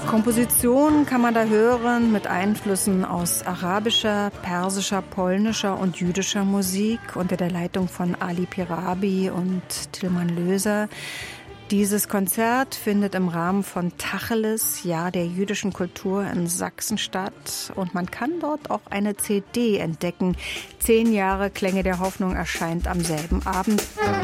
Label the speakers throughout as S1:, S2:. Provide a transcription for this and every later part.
S1: Komposition kann man da hören mit Einflüssen aus arabischer, persischer, polnischer und jüdischer Musik unter der Leitung von Ali Pirabi und Tilman Löser. Dieses Konzert findet im Rahmen von Tacheles, Jahr der jüdischen Kultur in Sachsen statt. Und man kann dort auch eine CD entdecken. 10 Jahre Klänge der Hoffnung erscheint am selben Abend.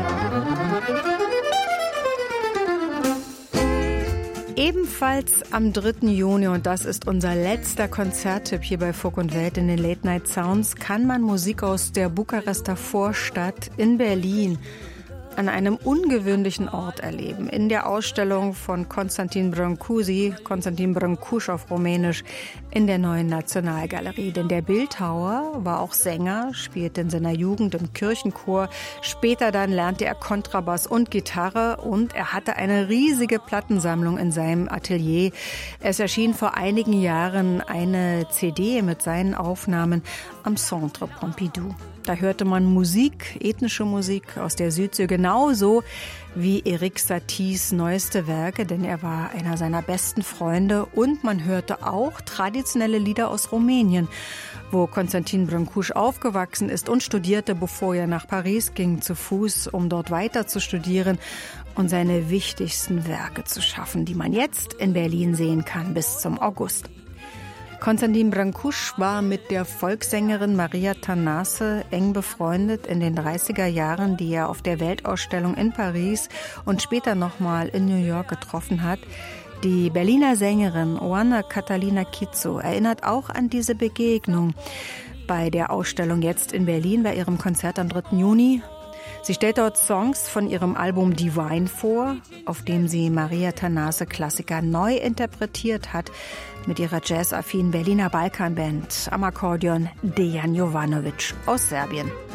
S1: Ebenfalls am 3. Juni, und das ist unser letzter Konzerttipp hier bei Funk und Welt in den Late Night Sounds, kann man Musik aus der Bukarester Vorstadt in Berlin an einem ungewöhnlichen Ort erleben. In der Ausstellung von Constantin Brâncuș auf Rumänisch, in der Neuen Nationalgalerie. Denn der Bildhauer war auch Sänger, spielte in seiner Jugend im Kirchenchor. Später dann lernte er Kontrabass und Gitarre und er hatte eine riesige Plattensammlung in seinem Atelier. Es erschien vor einigen Jahren eine CD mit seinen Aufnahmen am Centre Pompidou. Da hörte man Musik, ethnische Musik aus der Südsee, genauso wie Erik Saties neueste Werke, denn er war einer seiner besten Freunde. Und man hörte auch traditionelle Lieder aus Rumänien, wo Constantin Brâncuș aufgewachsen ist und studierte, bevor er nach Paris ging, zu Fuß, um dort weiter zu studieren und seine wichtigsten Werke zu schaffen, die man jetzt in Berlin sehen kann bis zum August. Constantin Brâncuș war mit der Volkssängerin Maria Tănase eng befreundet in den 30er Jahren, die er auf der Weltausstellung in Paris und später nochmal in New York getroffen hat. Die Berliner Sängerin Oana Catalina Kitso erinnert auch an diese Begegnung bei der Ausstellung jetzt in Berlin bei ihrem Konzert am 3. Juni. Sie stellt dort Songs von ihrem Album Divine vor, auf dem sie Maria Tănase Klassiker neu interpretiert hat mit ihrer jazzaffinen Berliner Balkanband am Akkordeon Dejan Jovanovic aus Serbien.